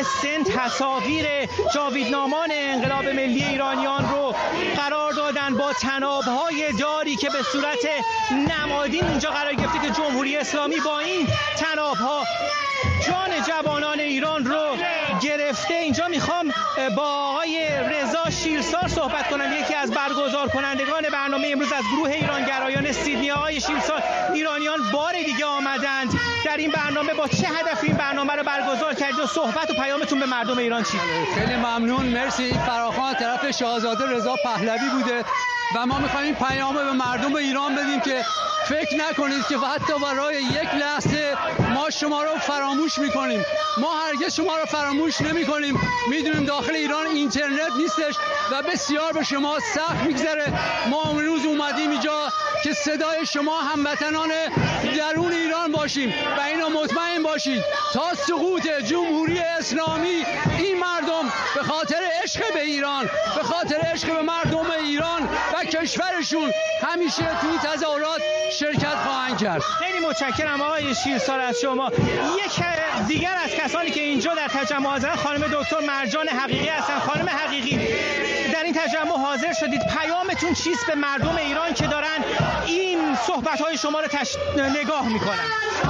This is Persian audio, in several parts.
سن تصاویر جاویدنامان انقلاب ملی ایرانیان رو قرار دادن با طناب‌های جاری که به صورت نمادین اینجا قرار گرفته که جمهوری اسلامی با این طناب‌ها جان جوانان ایران رو گرفته. اینجا میخوام با آقای رضا شیرسار صحبت کنم، یکی از برگزار کنندگان برنامه امروز از گروه ایرانگرایان سیدنی. آقای شیرسار، ایرانیان بار دیگه آمدند در این برنامه، با چه هدف این برنامه رو برگزار کردید و صحبت و پیامتون به مردم ایران چی؟ خیلی ممنون، مرسی. فراخوان طرف شاهزاده رضا پهلوی بوده و ما می‌خوایم پیام به مردم ایران بدیم که فکر نکنید که حتی برای یک لحظه ما شما رو فراموش می‌کنیم. ما هرگز شما رو فراموش نمی‌کنیم. می‌دونیم داخل ایران اینترنت نیستش و بسیار به شما سخت می‌گذره. ما امروز اومدیم اینجا که صدای شما هموطنان درون ایران باشیم و اینو مطمئن باشید تا سقوط جمهوری اسلامی این مردم به خاطر عشق به ایران، به خاطر عشق به مردم ایران و کشورشون همیشه توی تظاهرات شرکت خواهند کرد. خیلی متشکرم آقای شیرسار از شما. یک دیگر از کسانی که اینجا در تجمع حاضرن خانم دکتر مرجان حقیقی هستن. خانم حقیقی، در این تجمع حاضر شدید، پیامتون چیست به مردم ایران که دارن این صحبت‌های شما رو نگاه میکنن؟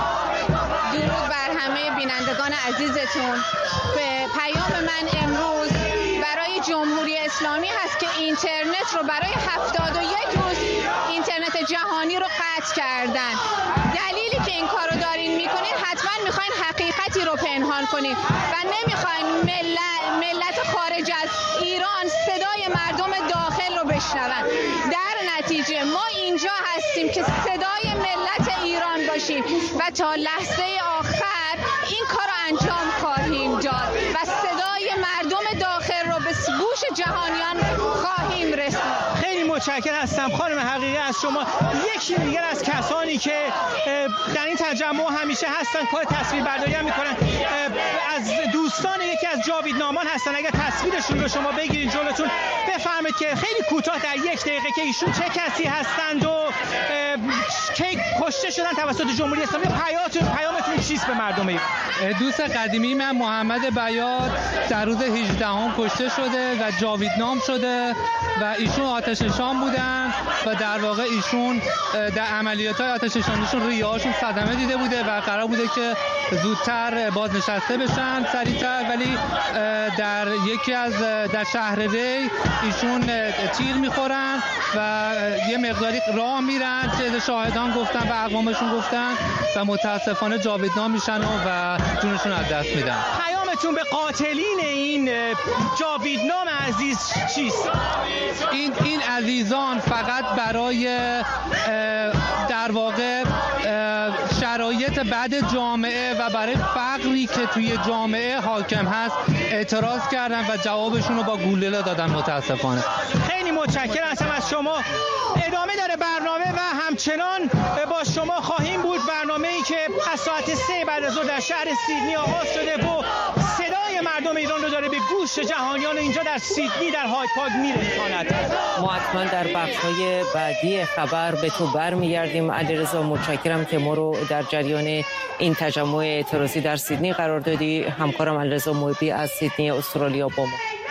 درود بر همه بینندگان عزیزتون. به پیام من امروز برای جمهوری اسلامی هست که اینترنت رو برای 71 روز اینترنت جهانی رو قطع کردن. دلیلی که این کار رو دارین میکنین، حتما میخواین حقیقتی رو پنهان کنین و نمیخواین ملت خارج از ایران صدای مردم داخل رو بشنون. در نتیجه ما اینجا هستیم که صدای ملت ایران باشیم و تا لحظه آخر این کار رو انجام خواهیم داد و صدای مردم داخل رو به گوش جهانیان خواهیم رسوند. خیلی متشکرم هستم خانم حقیقی از شما. یکی دیگر از کسانی که در این تجمع همیشه هستن، کار تصویربرداری هم میکنن، از دوستان یکی از جاویدنامان هستن. اگر تصویرشون رو شما بگیرید جلوتون، بفرمایید که خیلی کوتاه در یک دقیقه که ایشون چه کسی هستند و کی کشته شدن توسط جمهوری اسلامی. پیامتون چیست به مردم ایران؟ دوست قدیمی من محمد بیات در روز 18 کشته شده و جاویدنام شده و ایشون آتش نشان بودن و در واقع ایشون در عملیات‌های آتش نشانیشون ریه‌هاشون صدمه دیده بوده و قرار بوده که زودتر بازنشسته بشن سریعتر، ولی در یکی از در شهر ری ایشون تیر میخورن و یه مقداری راه میرن که شاهدان گفتن و اقوامشون گفتن و متاسفانه جاویدنام میشن و جونشون از دست میدن. پیامتون به قاتلین این جاویدنام عزیز چیست؟ این عزیزان فقط برای در واقع شرایط بد جامعه و برای فقری که توی جامعه حاکم هست اعتراض کردن و جوابشون رو با گلوله دادن متاسفانه. خیلی متشکرم از شما. ادامه داره برنامه و همچنان با شما خواهیم بود. برنامه‌ای که از ساعت 3 بعد از ظهر در شهر سیدنی آغاز شده و صدای مردم ایران رو داره به گوش جهانیان اینجا در سیدنی در هاید پارک میرساند. ما حتما در بخش‌های بعدی خبر به تو برمیگردیم. علیرضا متشکرم که ما رو در جریان این تجمع اعتراضی در سیدنی قرار دادی. همکارم علیرضا محبی از سیدنی استرالیا با ما.